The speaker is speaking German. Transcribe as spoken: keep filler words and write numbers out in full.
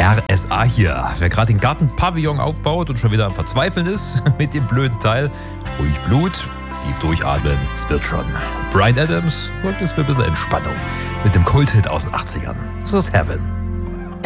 R S A hier. Wer gerade den Gartenpavillon aufbaut und schon wieder am Verzweifeln ist mit dem blöden Teil, ruhig Blut, tief durchatmen, es wird schon. Bryan Adams sorgt jetzt für ein bisschen Entspannung mit dem Kulthit aus den achtzigern. Das ist Heaven.